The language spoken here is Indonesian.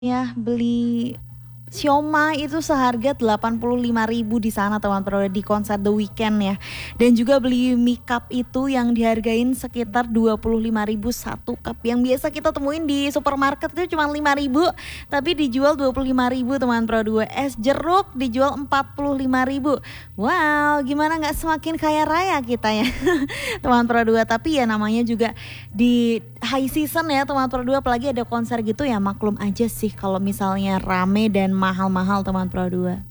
Ya, beli siomay itu seharga 85.000 di sana teman Pro di konser The Weeknd ya. Dan juga beli mie cup itu yang dihargain sekitar 25.000 satu cup. Yang biasa kita temuin di supermarket itu cuma 5.000, tapi dijual 25.000 teman Pro 2. Es jeruk dijual 45.000. Wow, gimana nggak semakin kaya raya kita ya teman Pro 2. Tapi ya namanya juga di high season ya teman Pro 2, apalagi ada konser gitu ya, maklum aja sih kalau misalnya rame dan mahal-mahal teman Pro 2.